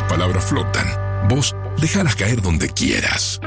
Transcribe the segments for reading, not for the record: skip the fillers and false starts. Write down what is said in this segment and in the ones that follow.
palabras flotan. Vos déjalas caer donde quieras.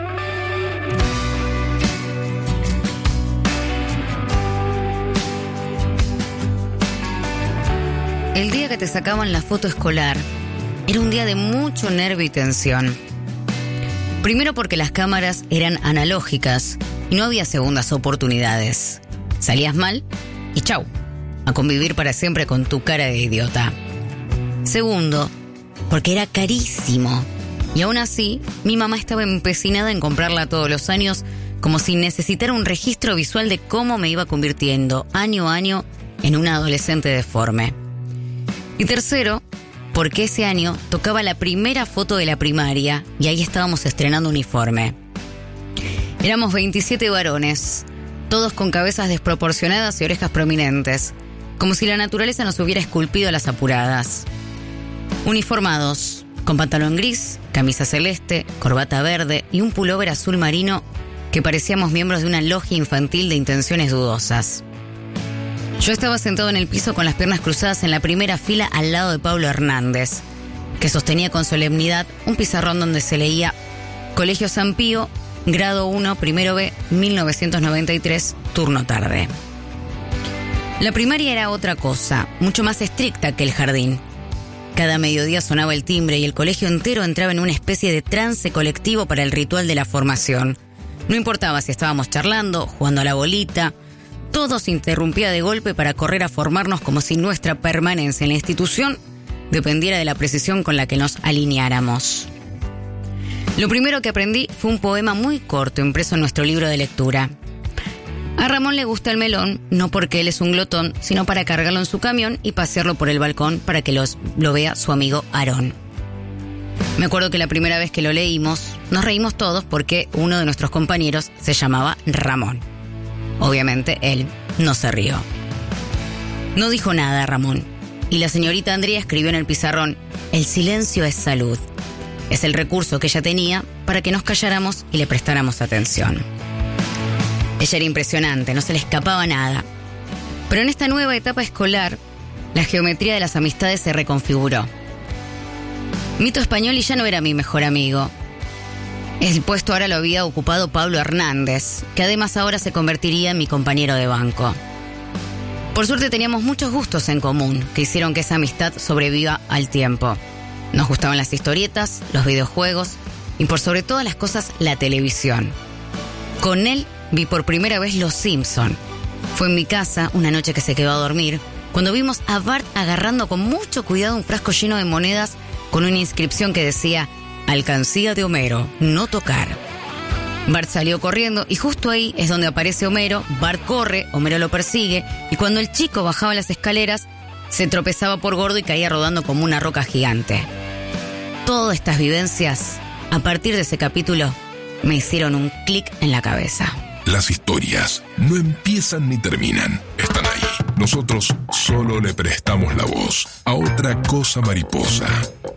El día que te sacaban la foto escolar era un día de mucho nervio y tensión. Primero porque las cámaras eran analógicas y no había segundas oportunidades. Salías mal y chau, a convivir para siempre con tu cara de idiota. Segundo, porque era carísimo. Y aún así, mi mamá estaba empecinada en comprarla todos los años, como si necesitara un registro visual de cómo me iba convirtiendo año a año en una adolescente deforme. Y tercero, porque ese año tocaba la primera foto de la primaria y ahí estábamos estrenando uniforme. Éramos 27 varones, todos con cabezas desproporcionadas y orejas prominentes, como si la naturaleza nos hubiera esculpido a las apuradas. Uniformados, con pantalón gris, camisa celeste, corbata verde y un pullover azul marino que parecíamos miembros de una logia infantil de intenciones dudosas. Yo estaba sentado en el piso con las piernas cruzadas en la primera fila al lado de Pablo Hernández, que sostenía con solemnidad un pizarrón donde se leía Colegio San Pío, grado 1, primero B, 1993, turno tarde. La primaria era otra cosa, mucho más estricta que el jardín. Cada mediodía sonaba el timbre y el colegio entero entraba en una especie de trance colectivo para el ritual de la formación. No importaba si estábamos charlando, jugando a la bolita, todo se interrumpía de golpe para correr a formarnos como si nuestra permanencia en la institución dependiera de la precisión con la que nos alineáramos. Lo primero que aprendí fue un poema muy corto impreso en nuestro libro de lectura. A Ramón le gusta el melón, no porque él es un glotón, sino para cargarlo en su camión y pasearlo por el balcón para que lo vea su amigo Aarón. Me acuerdo que la primera vez que lo leímos, nos reímos todos porque uno de nuestros compañeros se llamaba Ramón. Obviamente, él no se rió. No dijo nada Ramón, y la señorita Andrea escribió en el pizarrón: el silencio es salud. Es el recurso que ella tenía para que nos calláramos y le prestáramos atención. Ella era impresionante, no se le escapaba nada. Pero en esta nueva etapa escolar, la geometría de las amistades se reconfiguró. Mito Españoli ya no era mi mejor amigo. El puesto ahora lo había ocupado Pablo Hernández, que además ahora se convertiría en mi compañero de banco. Por suerte teníamos muchos gustos en común, que hicieron que esa amistad sobreviva al tiempo. Nos gustaban las historietas, los videojuegos y por sobre todas las cosas la televisión. Con él vi por primera vez Los Simpson. Fue en mi casa, una noche que se quedó a dormir, cuando vimos a Bart agarrando con mucho cuidado un frasco lleno de monedas con una inscripción que decía: alcancía de Homero, no tocar. Bart salió corriendo y justo ahí es donde aparece Homero. Bart corre, Homero lo persigue y cuando el chico bajaba las escaleras se tropezaba por gordo y caía rodando como una roca gigante. Todas estas vivencias, a partir de ese capítulo, me hicieron un clic en la cabeza. Las historias no empiezan ni terminan, están ahí. Nosotros solo le prestamos la voz a otra cosa mariposa.